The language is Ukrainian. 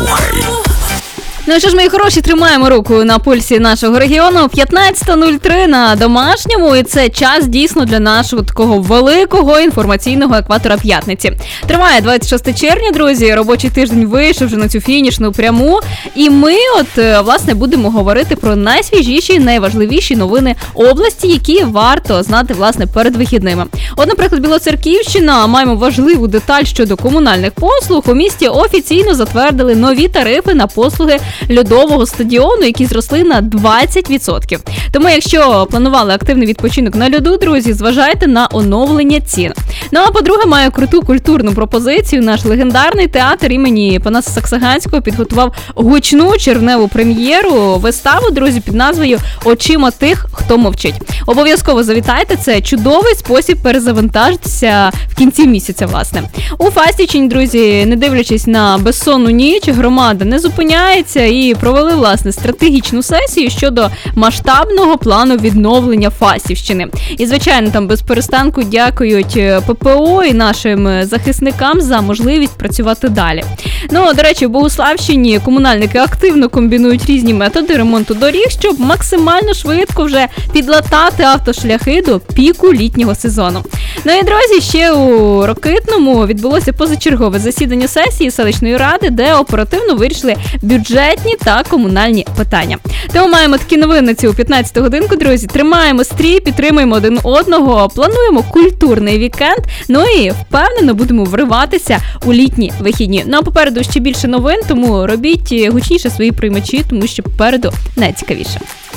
Слухай. Ну що ж, мої хороші, тримаємо руку на пульсі нашого регіону. 15:03 на домашньому, і це час дійсно для нашого такого великого інформаційного екватора п'ятниці. Триває 26 червня, друзі, робочий тиждень вийшов вже на цю фінішну пряму. І ми власне, будемо говорити про найсвіжіші, найважливіші новини області, які варто знати, власне, перед вихідними. От, наприклад, Білоцерківщина, маємо важливу деталь щодо комунальних послуг. У місті офіційно затвердили нові тарифи на послуги льодового стадіону, які зросли на 20%. Тому, якщо планували активний відпочинок на льоду, друзі, зважайте на оновлення цін. Ну а по-друге, маю круту культурну пропозицію. Наш легендарний театр імені Панаса Саксаганського підготував гучну червневу прем'єру, виставу, друзі, під назвою «Очима тих, хто мовчить». Обов'язково завітайте, це чудовий спосіб перезавантажитися в кінці місяця, власне. У Фастівщині, друзі, не дивлячись на безсонну ніч, громада не зупиняється і провели, власне, стратегічну сесію щодо масштабного плану відновлення Фастівщини. І, звичайно, там без перестанку дякують ППО і нашим захисникам за можливість працювати далі. Ну, до речі, в Богуславщині комунальники активно комбінують різні методи ремонту доріг, щоб максимально швидко вже підлатати автошляхи до піку літнього сезону. Ну і, друзі, ще у Рокитному відбулося позачергове засідання сесії селищної ради, де оперативно вирішили бюджетні та комунальні питання. Тому маємо такі новини на цю 15 годинку, друзі. Тримаємо стрій, підтримуємо один одного, плануємо культурний вікенд, ну і впевнено будемо вриватися у літні вихідні. Ну а попереду ще більше новин, тому робіть гучніше свої приймачі, тому що попереду найцікавіше.